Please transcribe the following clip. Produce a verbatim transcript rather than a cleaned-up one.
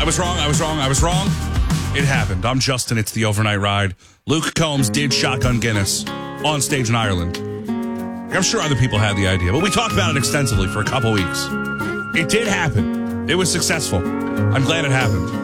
I was wrong. I was wrong. I was wrong. It happened. I'm Justin. It's the overnight ride. Luke Combs did Shotgun Guinness on stage in Ireland. I'm sure other people had the idea, but we talked about it extensively for a couple weeks. It did happen. It was successful. I'm glad it happened.